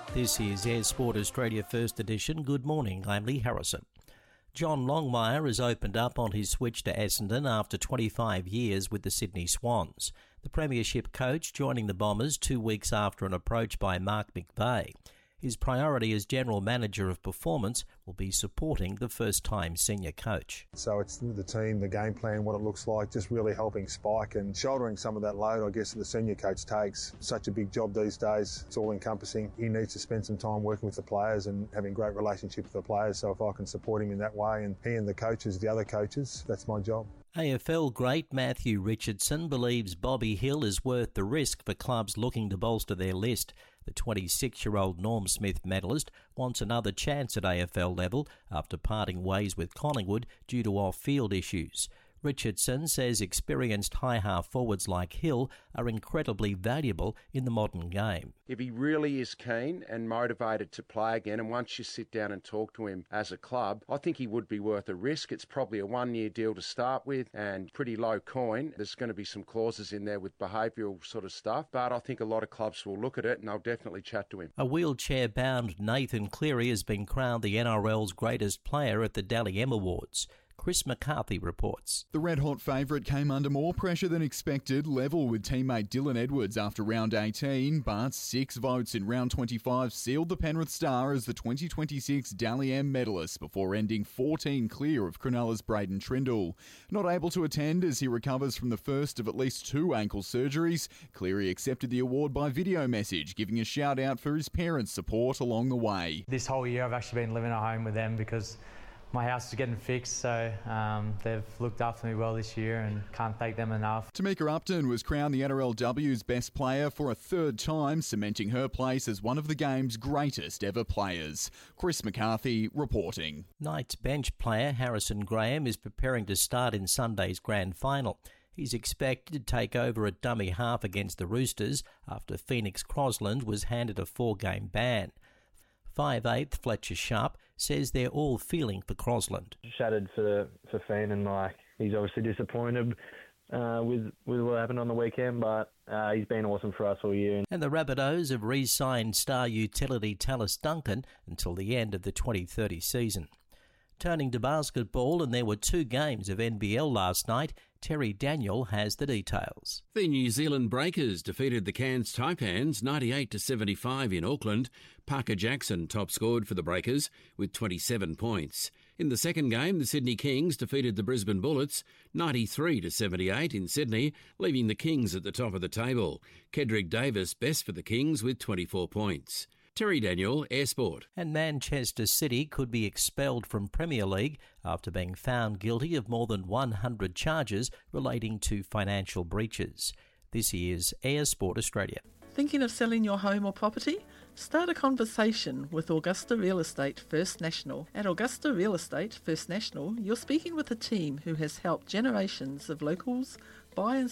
This is Air Sport Australia First Edition. Good morning, I'm Lee Harrison. John Longmire has opened up on his switch to Essendon after 25 years with the Sydney Swans. The Premiership coach joining the Bombers 2 weeks after an approach by Mark McVeigh. His priority as General Manager of Performance will be supporting the first-time senior coach. So it's the team, the game plan, what it looks like, just really helping Spike and shouldering some of that load, I guess, that the senior coach takes. Such a big job these days. It's all-encompassing. He needs to spend some time working with the players and having a great relationship with the players. So if I can support him in that way, and he and the coaches, the other coaches, that's my job. AFL great Matthew Richardson believes Bobby Hill is worth the risk for clubs looking to bolster their list. The 26-year-old Norm Smith medalist wants another chance at AFL level after parting ways with Collingwood due to off-field issues. Richardson says experienced high-half forwards like Hill are incredibly valuable in the modern game. If he really is keen and motivated to play again, and once you sit down and talk to him as a club, I think he would be worth a risk. It's probably a one-year deal to start with and pretty low coin. There's going to be some clauses in there with behavioural sort of stuff, but I think a lot of clubs will look at it and they'll definitely chat to him. A wheelchair-bound Nathan Cleary has been crowned the NRL's greatest player at the Dally M Awards. Chris McCarthy reports. The red-hot favourite came under more pressure than expected, level with teammate Dylan Edwards after round 18, but 6 votes in round 25 sealed the Penrith star as the 2026 Dally M medalist before ending 14 clear of Cronulla's Braden Trindle. Not able to attend as he recovers from the first of at least 2 ankle surgeries, Cleary accepted the award by video message, giving a shout-out for his parents' support along the way. This whole year I've actually been living at home with them because my house is getting fixed, so they've looked after me well this year and can't thank them enough. Tamika Upton was crowned the NRLW's best player for a third time, cementing her place as one of the game's greatest ever players. Chris McCarthy reporting. Knights bench player Harrison Graham is preparing to start in Sunday's grand final. He's expected to take over at dummy half against the Roosters after Phoenix Crosland was handed a 4-game ban. 5'8" Fletcher Sharp says they're all feeling for Crosland. Shattered for Finn, and he's obviously disappointed with what happened on the weekend, but he's been awesome for us all year. And the Rabbitohs have re-signed star utility Tallis Duncan until the end of the 2030 season. Turning to basketball, and there were 2 games of NBL last night. Terry Daniel has the details. The New Zealand Breakers defeated the Cairns Taipans 98-75 in Auckland. Parker Jackson top scored for the Breakers with 27 points. In the second game, the Sydney Kings defeated the Brisbane Bullets 93-78 in Sydney, leaving the Kings at the top of the table. Kedrick Davis best for the Kings with 24 points. Terry Daniel, Air Sport. And Manchester City could be expelled from Premier League after being found guilty of more than 100 charges relating to financial breaches. This is Air Sport Australia. Thinking of selling your home or property? Start a conversation with Augusta Real Estate First National. At Augusta Real Estate First National, you're speaking with a team who has helped generations of locals buy and